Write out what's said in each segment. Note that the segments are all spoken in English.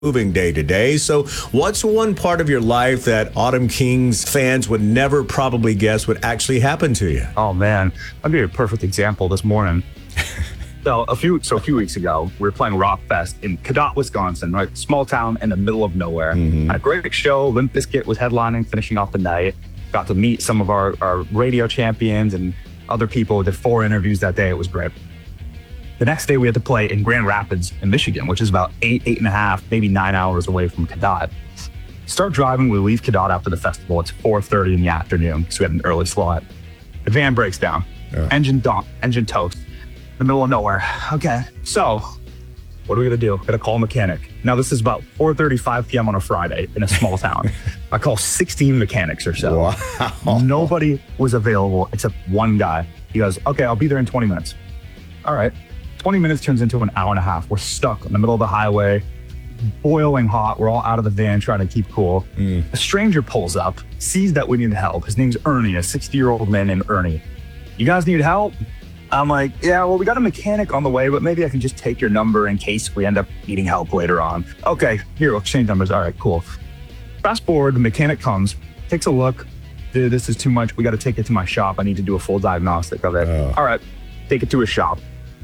moving day to day. So what's one part of your life that Autumn Kings fans would never probably guess would actually happen to you? Oh man, I'll give you a perfect example this morning. So a few weeks ago, we were playing Rock Fest in Cadott, Wisconsin, right? Small town in the middle of nowhere. Had a great show. Limp Bizkit was headlining, finishing off the night. Got to meet some of our radio champions and other people. Did 4 interviews that day. It was great. The next day we had to play in Grand Rapids in Michigan, which is about 8.5, maybe 9 hours away from Cadott. Start driving, we leave Cadott after the festival. It's 4:30 in the afternoon, so we had an early slot. The van breaks down, engine toast, in the middle of nowhere. Okay, so what are we gonna do? Gotta call a mechanic. Now this is about 4:35 p.m. on a Friday in a small town. I call 16 mechanics or so. Wow. Nobody was available except one guy. He goes, okay, I'll be there in 20 minutes. All right. 20 minutes turns into an hour and a half. We're stuck in the middle of the highway, boiling hot. We're all out of the van trying to keep cool. A stranger pulls up, sees that we need help. His name's Ernie, a 60-year-old man named Ernie. You guys need help? I'm like, yeah, well, we got a mechanic on the way, but maybe I can just take your number in case we end up needing help later on. Okay, here, we'll exchange numbers. All right, cool. Fast forward, the mechanic comes, takes a look. Dude, this is too much. We got to take it to my shop. I need to do a full diagnostic of it. All right, take it to his shop.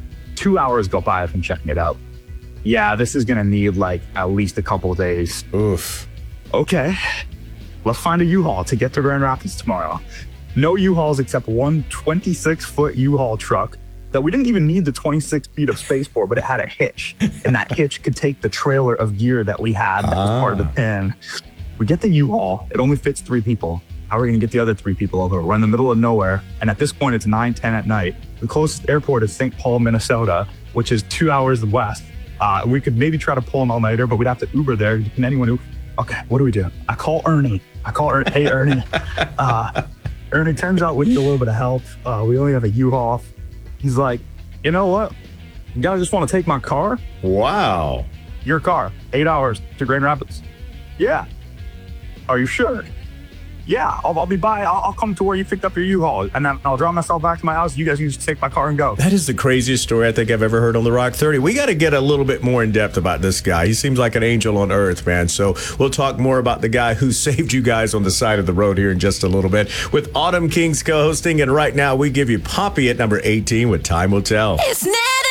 2 hours go by of him checking it out. Yeah, this is gonna need like at least a couple of days. Oof. Okay, let's find a U-Haul to get to Grand Rapids tomorrow. No U-Hauls except one 26-foot U-Haul truck that we didn't even need the 26 feet of space for, but it had a hitch. And that hitch could take the trailer of gear that we had that was part of the pin. We get the U-Haul, it only fits 3 people. How are we gonna get the other 3 people over? We're in the middle of nowhere. And at this point, it's 9:10 at night. The closest airport is St. Paul, Minnesota, which is 2 hours west. We could maybe try to pull an all-nighter, but we'd have to Uber there. Can anyone who? Okay, what do we do? I call Ernie. Hey, Ernie. Ernie, turns out we need a little bit of help. We only have a U-Haul. He's like, you know what? You guys just want to take my car? Wow. Your car, 8 hours to Grand Rapids. Yeah. Are you sure? Yeah, I'll be by. I'll come to where you picked up your U-Haul, and then I'll drive myself back to my house. You guys can just take my car and go. That is the craziest story I think I've ever heard on the Rock 30. We got to get a little bit more in depth about this guy. He seems like an angel on earth, man. So we'll talk more about the guy who saved you guys on the side of the road here in just a little bit with Autumn Kings co-hosting. And right now we give you Poppy at number 18 with Time Will Tell. It's